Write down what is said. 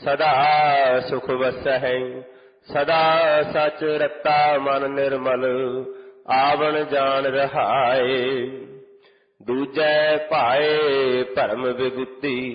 ਸਦਾ ਸੁਖ ਵਸਹਿ। ਸਦਾ ਸਚ ਰਤਾ ਮਨ ਨਿਰਮਲ, ਆਵਣ ਜਾਣ ਰਹਾਏ। ਦੂਜੈ ਭਾਏ ਭਰਮ ਵਿਗੁਤੀ,